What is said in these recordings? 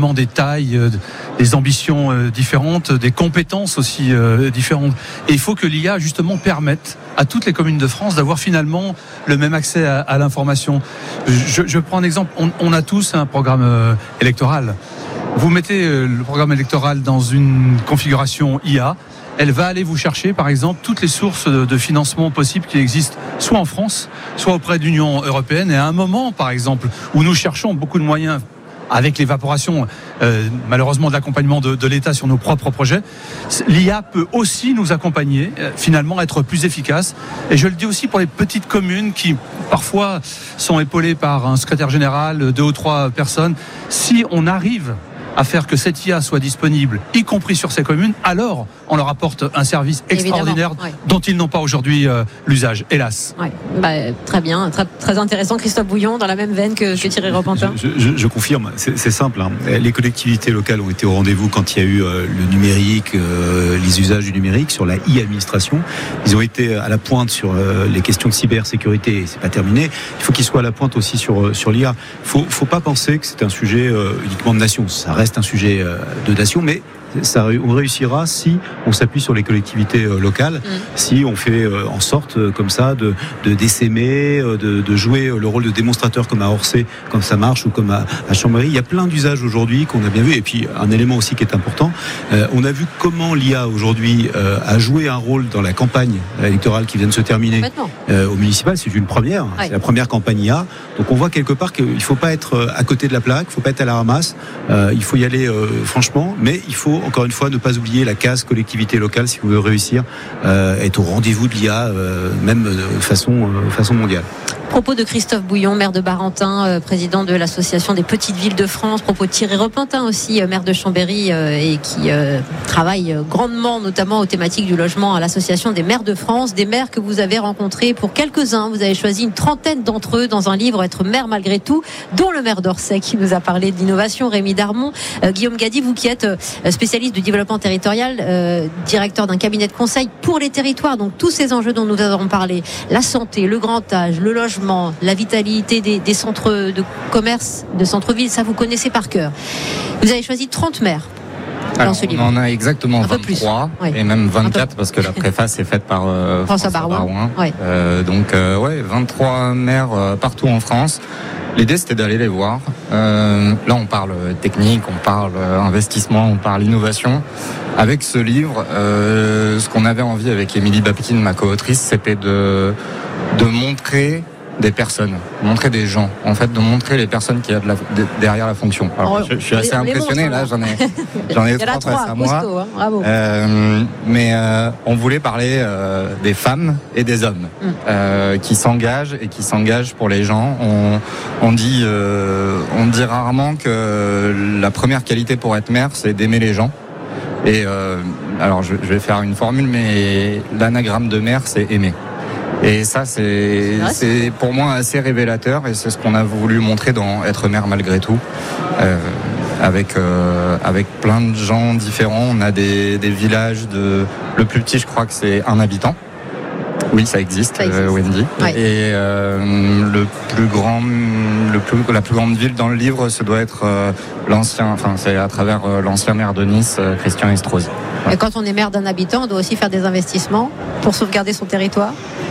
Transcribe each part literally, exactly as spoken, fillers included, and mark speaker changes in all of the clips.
Speaker 1: effectivement des tailles, euh, des ambitions euh, différentes, des compétences aussi euh, différentes. Et il faut que l'I A justement permette à toutes les communes de France d'avoir finalement le même accès à, à l'information. Je, je prends un exemple. On, on a tous un programme euh, électoral. Vous mettez euh, le programme électoral dans une configuration I A. Elle va aller vous chercher, par exemple, toutes les sources de financement possibles qui existent, soit en France, soit auprès de l'Union européenne. Et à un moment, par exemple, où nous cherchons beaucoup de moyens avec l'évaporation, euh, malheureusement, de l'accompagnement de, de l'État sur nos propres projets, l'I A peut aussi nous accompagner, euh, finalement, être plus efficace. Et je le dis aussi pour les petites communes qui, parfois, sont épaulées par un secrétaire général, deux ou trois personnes. Si on arrive à faire que cette I A soit disponible, y compris sur ces communes, alors on leur apporte un service extraordinaire ouais. dont ils n'ont pas aujourd'hui euh, l'usage, hélas.
Speaker 2: Ouais. Bah, très bien, très, très intéressant. Christophe Bouillon, dans la même veine que, que Thierry Repentin.
Speaker 3: Je, je, je confirme, c'est, c'est simple. Hein. Les collectivités locales ont été au rendez-vous quand il y a eu euh, le numérique, euh, les usages du numérique sur la e-administration. Ils ont été à la pointe sur euh, les questions de cybersécurité. C'est pas terminé. Il faut qu'ils soient à la pointe aussi sur, sur l'I A. Il faut, faut pas penser que c'est un sujet euh, uniquement de nation. Ça reste un sujet euh, de nation, mais ça, on réussira si on s'appuie sur les collectivités euh, locales, mmh. si on fait euh, en sorte euh, comme ça de, de d'essaimer, euh, de, de jouer le rôle de démonstrateur comme à Orsay, comme ça marche, ou comme à, à Chambéry. Il y a plein d'usages aujourd'hui qu'on a bien vu. Et puis un élément aussi qui est important, euh, on a vu comment l'I A aujourd'hui euh, a joué un rôle dans la campagne électorale qui vient de se terminer euh, au municipal. C'est une première, ouais. c'est la première campagne I A. Donc on voit quelque part qu'il ne faut pas être à côté de la plaque, il ne faut pas être à la ramasse, euh, il faut y aller euh, franchement, mais il faut encore une fois ne pas oublier la case collectivité locale si vous voulez réussir euh, être au rendez-vous de l'I A, euh, même de façon, euh, façon mondiale.
Speaker 2: Propos de Christophe Bouillon, maire de Barentin, euh, président de l'association des petites villes de France. Propos de Thierry Repentin aussi, euh, maire de Chambéry euh, et qui euh, travaille euh, grandement notamment aux thématiques du logement à l'association des maires de France. Des maires que vous avez rencontrés pour quelques-uns. Vous avez choisi une trentaine d'entre eux dans un livre Être maire malgré tout, dont le maire d'Orsay qui nous a parlé de l'innovation, Rémi Darmon. Euh, Guillaume Gady, vous qui êtes euh, spécialiste du développement territorial, euh, directeur d'un cabinet de conseil pour les territoires, donc tous ces enjeux dont nous avons parlé, la santé, le grand âge, le logement, la vitalité des, des centres de commerce, de centre-ville, ça vous connaissez par cœur. Vous avez choisi trente maires.
Speaker 4: Alors, on en a exactement un vingt-trois
Speaker 2: ouais.
Speaker 4: et même vingt-quatre parce que la préface est faite par euh,
Speaker 2: François, François Barouin.
Speaker 4: Barouin.
Speaker 2: Ouais.
Speaker 4: Euh, donc euh, ouais, vingt-trois maires euh, partout en France. L'idée c'était d'aller les voir. Euh, là on parle technique, on parle investissement, on parle innovation. Avec ce livre, euh, ce qu'on avait envie avec Émilie Babkin, ma co-autrice, c'était de, de montrer des personnes, montrer des gens, en fait, de montrer les personnes qu'il y a de la, de, derrière la fonction. Alors, je, je suis assez impressionné, là, j'en ai, j'en ai trois face à moi.
Speaker 2: Costaud, hein, bravo.
Speaker 4: Euh, mais euh, on voulait parler euh, des femmes et des hommes mm. euh, qui s'engagent et qui s'engagent pour les gens. On, on dit, euh, on dit rarement que la première qualité pour être maire, c'est d'aimer les gens. Et euh, alors, je, je vais faire une formule, mais l'anagramme de maire, c'est aimer. Et ça, c'est, c'est pour moi assez révélateur et c'est ce qu'on a voulu montrer dans Être maire malgré tout. Euh, avec, euh, avec plein de gens différents. On a des, des villages de... Le plus petit, je crois que c'est un habitant. Oui, ça existe, ça existe. Euh, Wendy. Ouais. Et euh, le plus grand, le plus, la plus grande ville dans le livre, ce doit être euh, l'ancien, enfin c'est à travers euh, l'ancien maire de Nice, euh, Christian Estrosi.
Speaker 2: Ouais. Et quand on est maire d'un habitant, on doit aussi faire des investissements pour sauvegarder son territoire.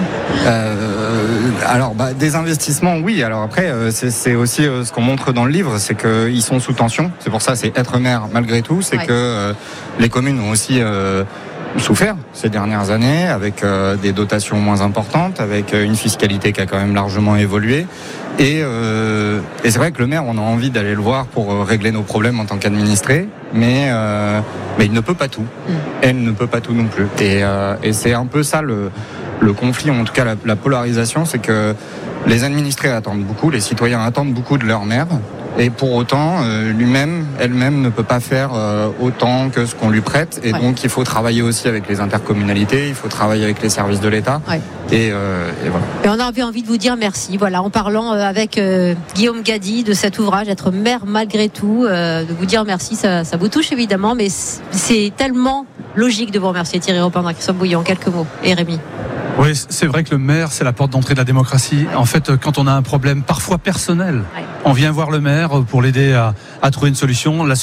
Speaker 4: Euh, alors, bah, des investissements, oui. Alors après, euh, c'est, c'est aussi euh, ce qu'on montre dans le livre, c'est qu'ils sont sous tension. C'est pour ça, c'est Être maire malgré tout. C'est ouais. que euh, les communes ont aussi euh, souffert ces dernières années avec euh, des dotations moins importantes, avec euh, une fiscalité qui a quand même largement évolué. Et, euh, et c'est vrai que le maire, on a envie d'aller le voir pour euh, régler nos problèmes en tant qu'administré, mais, euh, mais il ne peut pas tout. Mm. Elle ne peut pas tout non plus. Et, euh, et c'est un peu ça le, le conflit, ou en tout cas la, la polarisation, c'est que les administrés attendent beaucoup, les citoyens attendent beaucoup de leur maire. Et pour autant, euh, lui-même, elle-même ne peut pas faire euh, autant que ce qu'on lui prête. Et ouais. donc, il faut travailler aussi avec les intercommunalités, il faut travailler avec les services de l'État. Ouais. Et, euh, et voilà.
Speaker 2: Et on a envie de vous dire merci. Voilà, en parlant euh, avec euh, Guillaume Gady de cet ouvrage, Être maire malgré tout, euh, de vous dire merci, ça, ça vous touche évidemment, mais c'est tellement logique de vous remercier, Thierry Repentin, Christophe Bouillon, en quelques mots. Et Rémi.
Speaker 1: Oui, c'est vrai que le maire, c'est la porte d'entrée de la démocratie. En fait, quand on a un problème parfois personnel, on vient voir le maire pour l'aider à, à trouver une solution. La